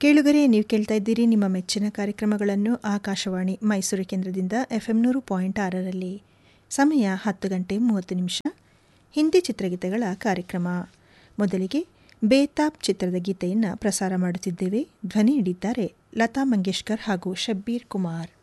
ಕೇಳುಗರೆ, ನೀವು ಕೇಳ್ತಾ ಇದ್ದೀರಿ ನಿಮ್ಮ ಮೆಚ್ಚಿನ ಕಾರ್ಯಕ್ರಮಗಳನ್ನು ಆಕಾಶವಾಣಿ ಮೈಸೂರು ಕೇಂದ್ರದಿಂದ FM 100.6ರಲ್ಲಿ. ಸಮಯ 10:30 ಹಿಂದಿ ಚಿತ್ರಗೀತೆಗಳ ಕಾರ್ಯಕ್ರಮ. ಮೊದಲಿಗೆ ಬೇತಾಬ್ ಚಿತ್ರದ ಗೀತೆಯನ್ನು ಪ್ರಸಾರ ಮಾಡುತ್ತಿದ್ದೇವೆ. ಧ್ವನಿ ನೀಡಿದ್ದಾರೆ ಲತಾ ಮಂಗೇಶ್ಕರ್ ಹಾಗೂ ಶಬ್ಬೀರ್ ಕುಮಾರ್.